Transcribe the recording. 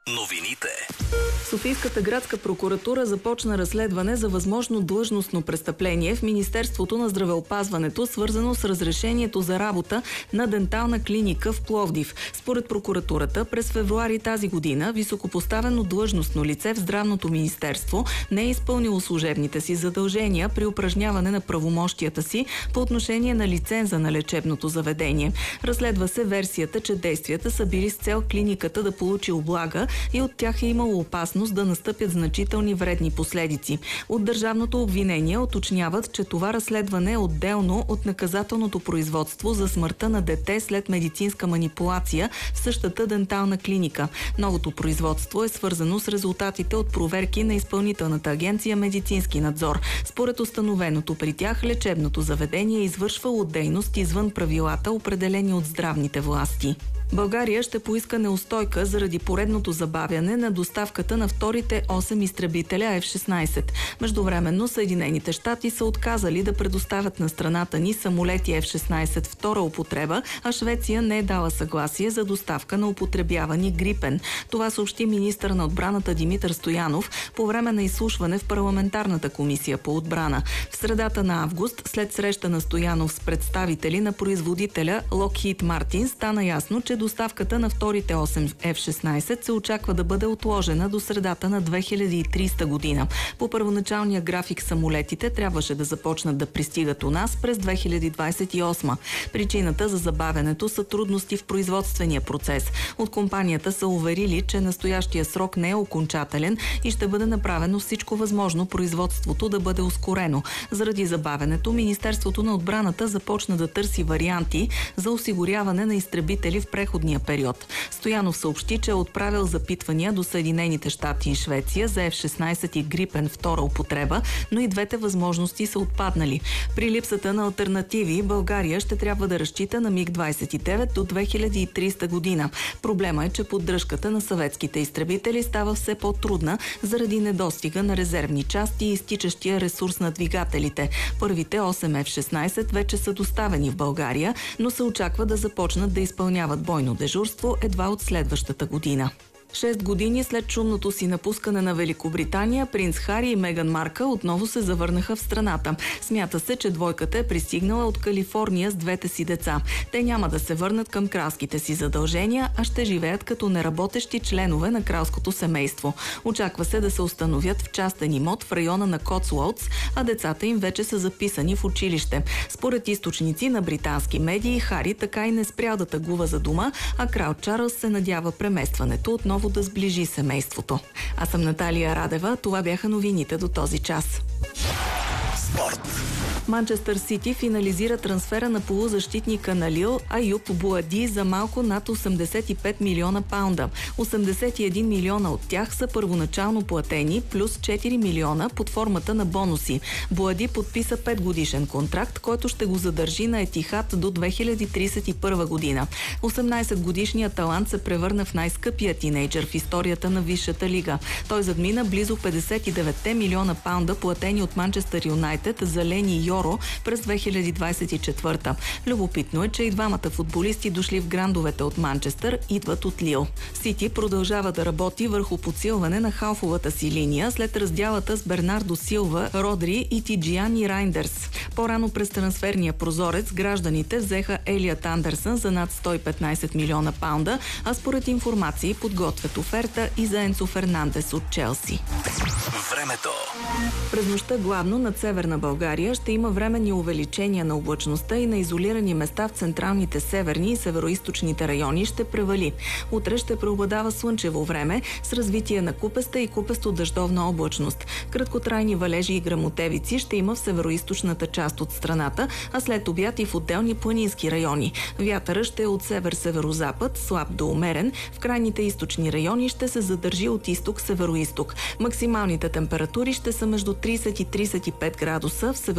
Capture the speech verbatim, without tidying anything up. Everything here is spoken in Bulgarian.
Новините. Софийската градска прокуратура започна разследване за възможно длъжностно престъпление в Министерството на здравеопазването, свързано с разрешението за работа на дентална клиника в Пловдив. Според прокуратурата, през февруари тази година високопоставено длъжностно лице в Здравното министерство не е изпълнило служебните си задължения при упражняване на правомощията си по отношение на лиценза на лечебното заведение. Разследва се версията, че действията са били с цел клиниката да получи облага и от тях е имало опасност да настъпят значителни вредни последици. От държавното обвинение уточняват, че това разследване е отделно от наказателното производство за смъртта на дете след медицинска манипулация в същата дентална клиника. Новото производство е свързано с резултатите от проверки на Изпълнителната агенция медицински надзор. Според установеното при тях, лечебното заведение е извършвало дейност извън правилата, определени от здравните власти. България ще поиска неустойка заради поредното забавяне на доставката на вторите осем изтребителя Еф шестнайсет. Междувременно Съединените щати са отказали да предоставят на страната ни самолети Еф шестнайсет втора употреба, а Швеция не е дала съгласие за доставка на употребявани Грипен. Това съобщи министър на отбраната Димитър Стоянов по време на изслушване в парламентарната комисия по отбрана. В средата на август, след среща на Стоянов с представители на производителя Lockheed Martin, стана ясно, че доставката на вторите осем Еф шестнайсет се очаква да бъде отложена до средата на две хиляди и тридесета година. По първоначалния график самолетите трябваше да започнат да пристигат у нас през две хиляди двадесет и осма. Причината за забавянето са трудности в производствения процес. От компанията са уверили, че настоящия срок не е окончателен и ще бъде направено всичко възможно производството да бъде ускорено. Заради забавянето, Министерството на отбраната започна да търси варианти за осигуряване на изтребители в преходния период. Стоянов съобщи, че е отправил запитвания до Съединените щати и Швеция за Еф шестнайсет и Грипен втора употреба, но и двете възможности са отпаднали. При липсата на алтернативи, България ще трябва да разчита на Миг двадесет и девет до две хиляди и тридесета година. Проблема е, че поддръжката на съветските изтребители става все по-трудна заради недостига на резервни части и изтичащия ресурс на двигателите. Първите осем Еф шестнайсет вече са доставени в България, но се очаква да започнат да изпълняват бойно дежурство едва от следващата година. Шест години след шумното си напускане на Великобритания, принц Хари и Меган Маркъл отново се завърнаха в страната. Смята се, че двойката е пристигнала от Калифорния с двете си деца. Те няма да се върнат към кралските си задължения, а ще живеят като неработещи членове на кралското семейство. Очаква се да се установят в частен имот в района на Котсуолтс, а децата им вече са записани в училище. Според източници на британски медии, Хари така и не спря да тъгува за дома, а крал Чарлз се надява преместването отново да сближи семейството. Аз съм Наталия Радева. Това бяха новините до този час. Спорт. Манчестър Сити финализира трансфера на полузащитника на Лил Аюб Буади за малко над осемдесет и пет милиона паунда. осемдесет и един милиона от тях са първоначално платени, плюс четири милиона под формата на бонуси. Буади подписа петгодишен контракт, който ще го задържи на Етихад до две хиляди тридесет и първа година. осемнайсетгодишният талант се превърна в най-скъпия тинейджър в историята на Висшата лига. Той задмина близо петдесет и девет милиона паунда, платени от Манчестър Юнайтед за Лени Йоро през две хиляди двадесет и четвърта. Любопитно е, че и двамата футболисти, дошли в грандовете от Манчестър, идват от Лил. Сити продължава да работи върху подсилване на халфовата си линия след разделата с Бернардо Силва, Родри и Тиджиани Райндърс. По-рано през трансферния прозорец гражданите взеха Елият Андерсън за над сто и петнайсет милиона паунда, а според информации подготвят оферта и за Енцо Фернандес от Челси. Времето. През нощта главно над Северна България ще има временни увеличения на облачността и на изолирани места в централните северни и североизточните райони ще превали. Утре ще преобладава слънчево време с развитие на купеста и купесто-дъждовна облачност. Краткотрайни валежи и гръмотевици ще има в североизточната част от страната, а след обяд и в отделни планински райони. Вятъра ще е от север-северозапад, слаб до умерен. В крайните източни райони ще се задържи от изток-североизток. Максималните температури ще са между трийсет и трийсет и пет градуса в северо